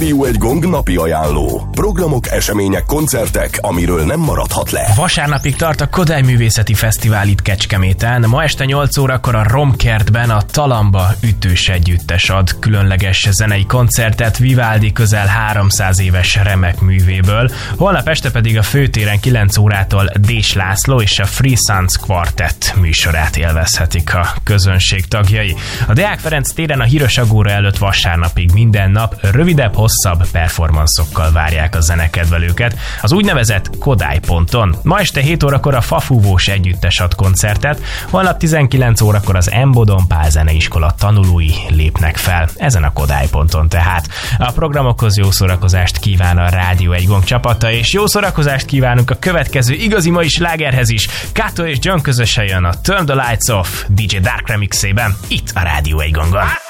Rádió Egy Gong napi ajánló. Programok, események, koncertek, amiről nem maradhat le. Vasárnapig tart a Kodály Művészeti Fesztivál itt Kecskeméten. Ma este 8 órakor a Romkertben a Talamba ütős együttes ad különleges zenei koncertet Vivaldi közel 300 éves remek művéből. Holnap este pedig a Főtéren 9 órától Dés László és a Free Sons Quartet műsorát élvezhetik a közönség tagjai. A Deák Ferenc téren a Híres Agóra előtt vasárnapig minden nap rövidebb, hosszabb performanszokkal várják a zenekedvelőket az úgynevezett Kodály ponton. Ma este 7 órakor a Fafúvós együttes ad koncertet, holnap 19 órakor az Embodon Pál Zeneiskola tanulói lépnek fel ezen a Kodály ponton tehát. A programokhoz jó szórakozást kíván a Rádió Egy Gong csapata, és jó szórakozást kívánunk a következő igazi mai slágerhez is. Kato és John közösen jön a Turn the Lights Off DJ Dark remixében itt a Rádió Egy Gongon.